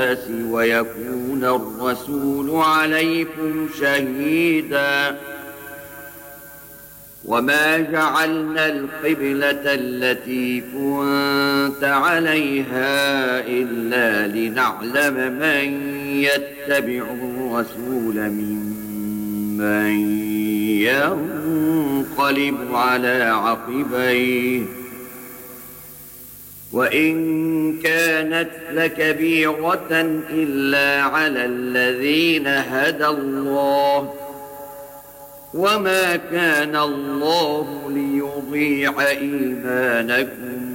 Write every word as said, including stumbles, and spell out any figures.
الناس ويكون الرسول عليكم شهيدا. وما جعلنا القبلة التي كنت عليها إلا لنعلم من يتبع الرسول ممن ينقلب على عقبيه، وإن كانت لكبيرة إلا على الذين هدى الله، وما كان الله ليضيع إيمانكم